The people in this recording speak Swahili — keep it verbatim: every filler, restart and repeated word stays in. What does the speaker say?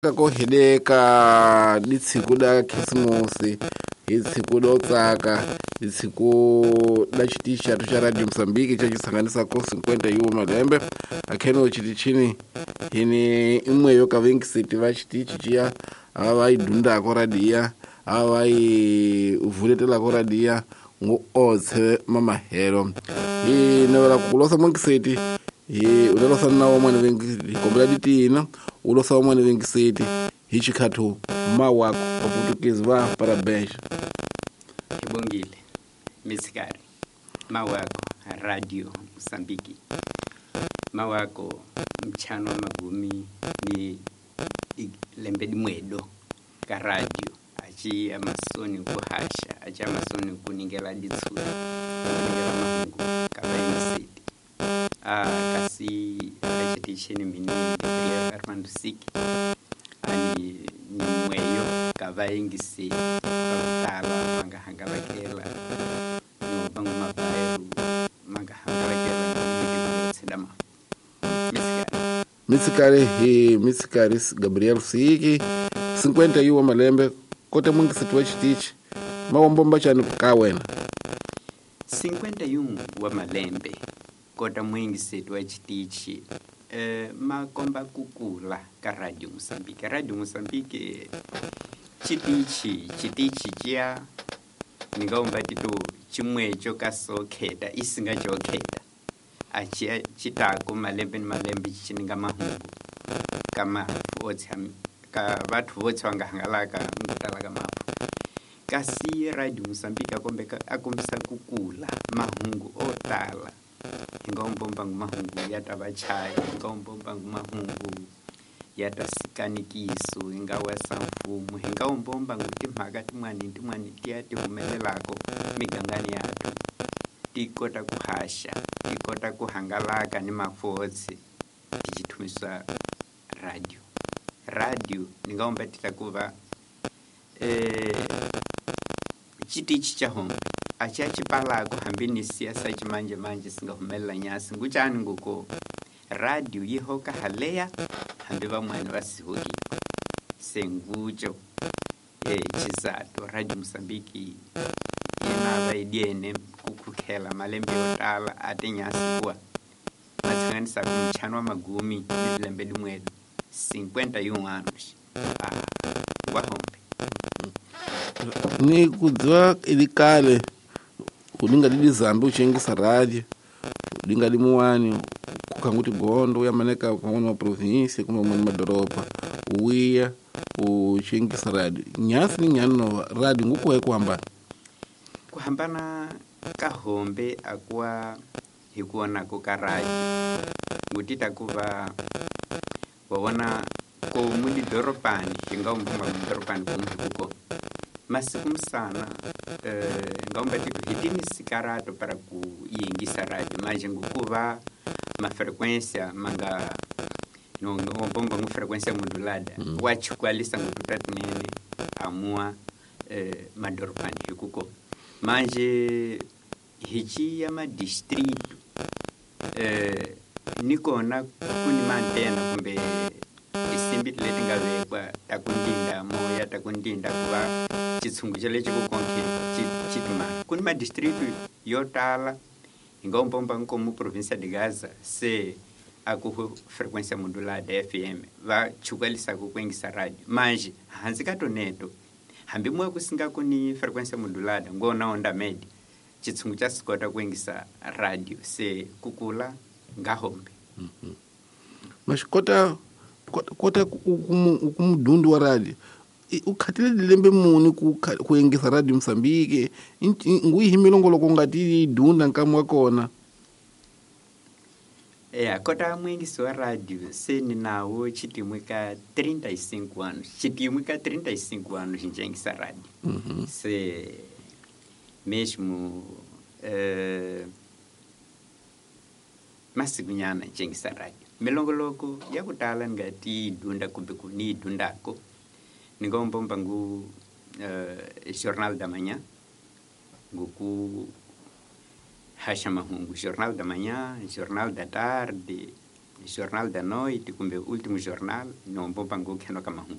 kakohedeka ditsiku da khisimusi itsiku dotsaka itsiku da chitishatu cha Radio Msambiki chachisanganisa ko cinquenta e um malembe akheno chiti chini hini imweyo kavengisiti vachitichi chiya ava vaidhunda ko radia ava vaivuletela ko radia ngu otse mamahero inovala kulosa mwengisiti hi ulosa nawo mwana vengisiti kombela ditina ulosa wa mwana vengisiti hichikhathu mawako Portuguese va parabéns. Ibongile misikari mawako Radio Msambiki mawako mchano magumi ni lembedi mwedo ka radio achi amasoni kuhasha achi amasoni kuningela ditsula kuningela mahungu kabaina city ah kasi achiticheni mini ya Armando Siki ani mweyo kavaingisi kutala manga hangalakela no bangu mabayo manga hangalakela sedama misikari misikari hi misikari Gabriel Siki cinquenta e um malembe kote mwingi situa chitichi mawombomba chani kawena cinquenta e um wa malembe kota mwingi situa chitichi eh, makomba kukula ka Radio Msambiki Radio Msambiki chitichi chitichi chia ningaomba tito chimwecho kasokheta isinga chokheta achia chitako malembe ni malembe chininga mahungu kama otsami ka bathu votsi vanga hangalaka ngutala kama kasi Radio Msambiki akombeka akombisa kukula mahungu otala ingaombomba mahungu yatabachai ingaombomba mahungu yatasikanikiso ingawesa mfumu ingaombomba nguti mhaka timwani timwani tiati humelelako migangani yatu tikota kuhasha tikota kuhangalaka ni mafotsi tichitumisa radio radio ningaomba titakuva eh chitichi cha hombe achachipalako hambini siasa chimanje manje singahumelela nyasi nguchani nguko radio yihoka haleya hambi vamwani vasihoki sengucho eh chisato Radio Msambiki inava idiene kukukhela malembe yotala ate nyasi kwa matsanganisa kumchanwa magumi milembe limwedu cinquenta e um anos ah wahombe ni kudziwa ilikale udinga didi zambi uchengisa radio udinga limuwani kukanguti gondo uyamaneka kumwana wa provinsi kuma mwana madoropa uwiya uchengisa radio nyasi ni nyano radio ngukuwe kuhambana kuhambana kahombe akuwa hikuona kuka radio ngutita kuva waona ko mudi doropani hingaomba doropani kumhuko masiku msana eh ngaomba tiku hitini sikarato para kuingisa radio manje ngukuva ma frequência manga no no bomba mu frequência modulada mm. wachikwalisa ngututatnene amua eh madoropani hikuko manje hichi ya ma district eh nikona kuni mantena kumbe isimbi leti ngavekwa takundinda moya takundinda kuva chitsungu chale chikukonke chituma kuni ma district yotala ingaombomba nko mu provincia de Gaza se aku frequência modulada F M va chukwalisa kukwengisa radio manje hanzi katoneto hambi mwe kusinga kuni frequência modulada ngona onda medi chitsungu chasikota kwengisa radio se kukula ngahombe mhm mas kota kota kumudundu wa radio ukhatile dilembe muni kuengisa Radio Msambiki nguyihimilongolo kongati dunda nkamwa kona eh kota mwengisi wa radio seni nawo chitimwe ka trinta e cinco anos chitimwe ka trinta e cinco anos njengisa radio mhm se mesmo eh masigunyana njengisa radio milongoloko yakutala ngati dunda kumbe kuni dundako ningombomba ngu uh, Jornal da Manhã nguku hasha mahungu Jornal da Manhã Jornal da Tarde jornal da noite kumbe último jornal no bomba ngukeno kama hu